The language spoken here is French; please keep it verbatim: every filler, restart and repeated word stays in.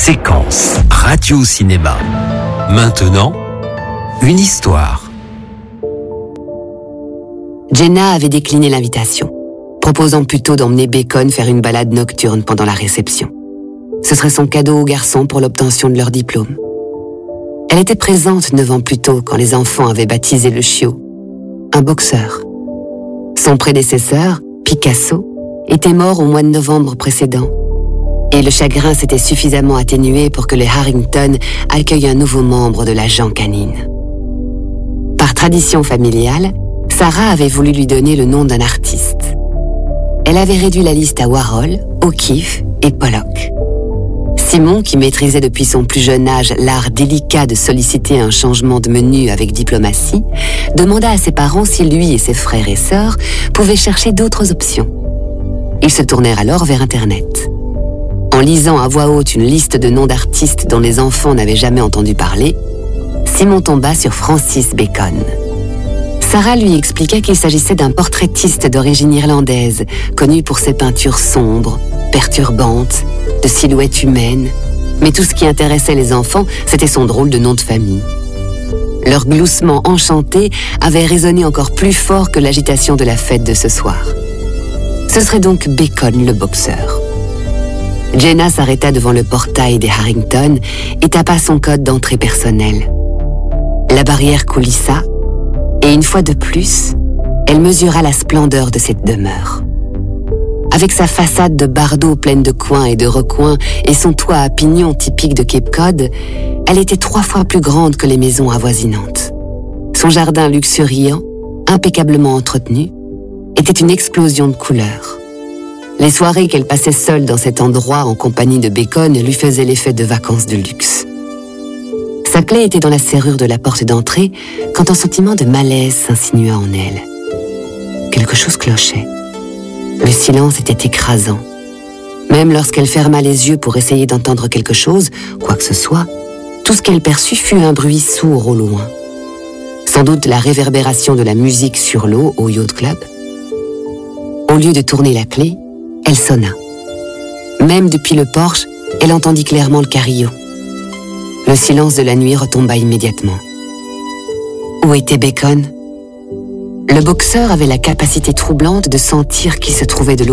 Séquence radio-cinéma. Maintenant, une histoire. Jenna avait décliné l'invitation, proposant plutôt d'emmener Bacon faire une balade nocturne pendant la réception. Ce serait son cadeau aux garçons pour l'obtention de leur diplôme. Elle était présente neuf ans plus tôt quand les enfants avaient baptisé le chiot, un boxeur. Son prédécesseur, Picasso, était mort au mois de novembre précédent, et le chagrin s'était suffisamment atténué pour que les Harrington accueillent un nouveau membre de la gent canine. Par tradition familiale, Sarah avait voulu lui donner le nom d'un artiste. Elle avait réduit la liste à Warhol, O'Keeffe et Pollock. Simon, qui maîtrisait depuis son plus jeune âge l'art délicat de solliciter un changement de menu avec diplomatie, demanda à ses parents si lui et ses frères et sœurs pouvaient chercher d'autres options. Ils se tournèrent alors vers Internet. En lisant à voix haute une liste de noms d'artistes dont les enfants n'avaient jamais entendu parler, Simon tomba sur Francis Bacon. Sarah lui expliqua qu'il s'agissait d'un portraitiste d'origine irlandaise, connu pour ses peintures sombres, perturbantes, de silhouettes humaines, mais tout ce qui intéressait les enfants, c'était son drôle de nom de famille. Leur gloussement enchanté avait résonné encore plus fort que l'agitation de la fête de ce soir. Ce serait donc Bacon le boxeur. Jenna s'arrêta devant le portail des Harrington et tapa son code d'entrée personnel. La barrière coulissa, et une fois de plus, elle mesura la splendeur de cette demeure. Avec sa façade de bardeaux pleine de coins et de recoins et son toit à pignons typique de Cape Cod, elle était trois fois plus grande que les maisons avoisinantes. Son jardin luxuriant, impeccablement entretenu, était une explosion de couleurs. Les soirées qu'elle passait seule dans cet endroit en compagnie de Bacon lui faisaient l'effet de vacances de luxe. Sa clé était dans la serrure de la porte d'entrée quand un sentiment de malaise s'insinua en elle. Quelque chose clochait. Le silence était écrasant. Même lorsqu'elle ferma les yeux pour essayer d'entendre quelque chose, quoi que ce soit, tout ce qu'elle perçut fut un bruit sourd au loin. Sans doute la réverbération de la musique sur l'eau au Yacht Club. Au lieu de tourner la clé, elle sonna. Même depuis le porche, elle entendit clairement le carillon. Le silence de la nuit retomba immédiatement. Où était Bacon ? Le boxeur avait la capacité troublante de sentir qui se trouvait de l'autre